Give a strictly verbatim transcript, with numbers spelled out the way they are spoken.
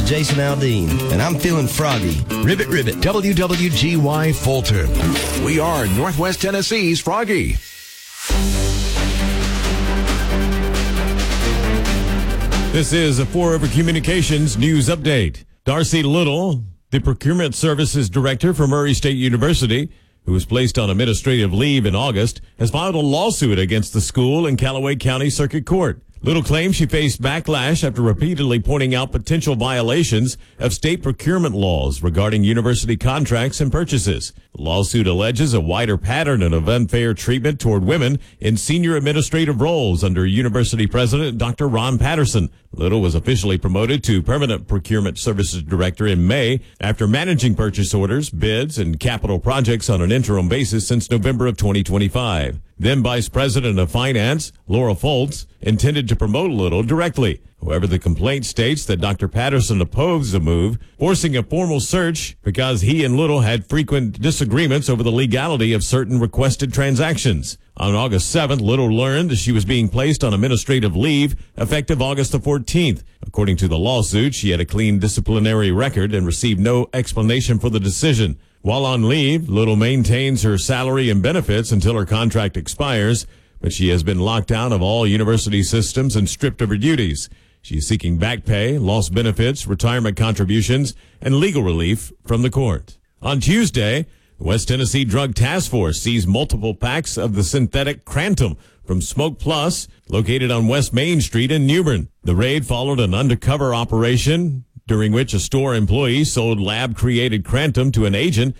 Jason Aldean, and I'm feeling froggy. Ribbit, ribbit. W W G Y Fulton. We are Northwest Tennessee's Froggy. This is a Four River Communications news update. Darcy Little, the Procurement Services Director for Murray State University, who was placed on administrative leave in August, has filed a lawsuit against the school in Callaway County Circuit Court. Little claims she faced backlash after repeatedly pointing out potential violations of state procurement laws regarding university contracts and purchases. The lawsuit alleges a wider pattern of unfair treatment toward women in senior administrative roles under University President Doctor Ron Patterson. Little was officially promoted to Permanent Procurement Services Director in May after managing purchase orders, bids, and capital projects on an interim basis since November of twenty twenty-five. Then Vice President of Finance, Laura Foltz, intended to promote Little directly. However, the complaint states that Doctor Patterson opposed the move, forcing a formal search because he and Little had frequent disagreements over the legality of certain requested transactions. On August seventh, Little learned that she was being placed on administrative leave effective August the fourteenth. According to the lawsuit, she had a clean disciplinary record and received no explanation for the decision. While on leave, Little maintains her salary and benefits until her contract expires, but she has been locked out of all university systems and stripped of her duties. She is seeking back pay, lost benefits, retirement contributions, and legal relief from the court. On Tuesday, the West Tennessee Drug Task Force seized multiple packs of the synthetic Crantum from Smoke Plus, located on West Main Street in New Bern. The raid followed an undercover operation during which a store employee sold lab-created Crantum to an agent